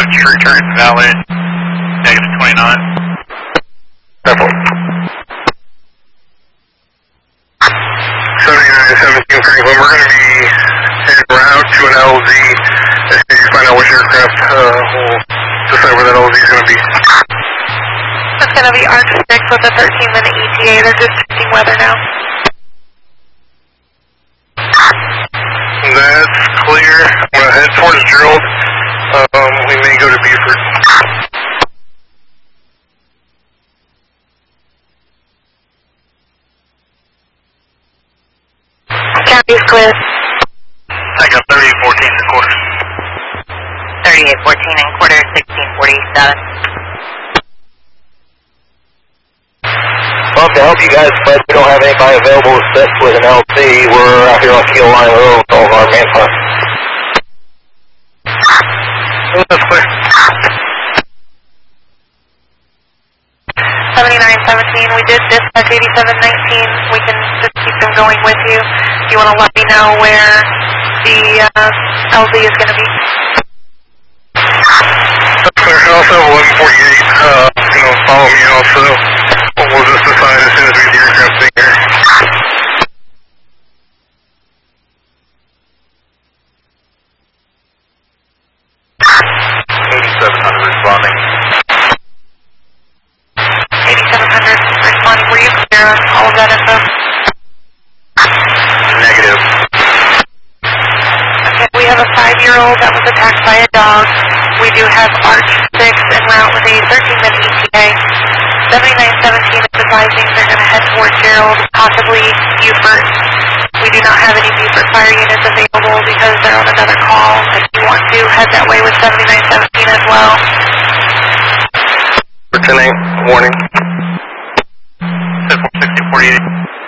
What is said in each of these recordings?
true turn valid, negative 29. Definitely. 7917 Franklin, we're going to be heading route to an LZ. As soon as you find out which aircraft, we'll decide where that LZ is going to be. It's going to be ARC 6 with a 13-minute ETA. They're just checking weather now. That's clear. I'm going to head towards Gerald. We may go to Buford. County's clear. I got 3814 and quarter. 3814 and quarter, 1647. Well, to help you guys, but we don't have anybody available to assist with an LC. We're out here on Keel Line Road with all of our manpower. That's clear. 7917, we did dispatch 8719. We can just keep them going with you. Do you want to let me know where the LZ is going to be? That's clear. Also, 1148, follow me also. We'll just decide as soon as we get the aircraft thing here. 8700 responding. 8700 responding. Were you clear on all of that info? Negative. Okay, we have a 5-year-old that was attacked by a dog. We do have ARC 6 en route with a 13-minute ETA. 7917 is advising they're going to head toward Gerald, possibly Buford. We do not have any Buford fire units available because they're on another call. If you want to head that way with 7917 as well. For 10-8, warning. 1648.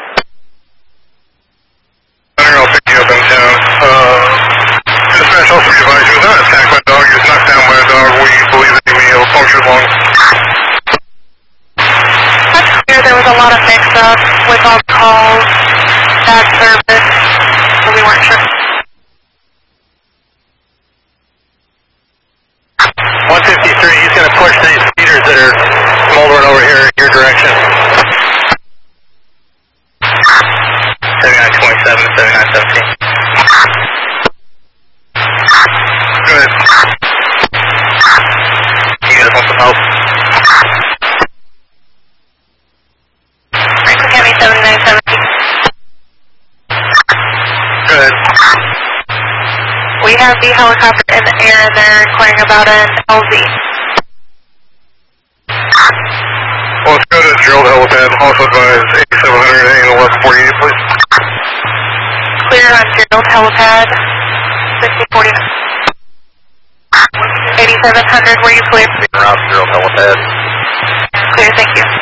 I'll pick you up in town. Dispatch also be advised, he was not attacked by a dog, he was knocked down by a dog. We believe that he may have punctured lung. That's clear. There was a lot of mix-up with all the calls, bad service, so we weren't sure. 153, he's going to push these speeders that are smoldering over here in your direction. 7927, 7917. Go ahead. You guys want some help? Franklin County 7917. Go ahead. We have the helicopter in the air and they're inquiring about an LZ. Well, let's go to Gerald Helipad. Also advise 8700 and 1148, please. Clear on Gerald Helipad, 1649. 8700, were you clear? Around Gerald Helipad. Clear, thank you.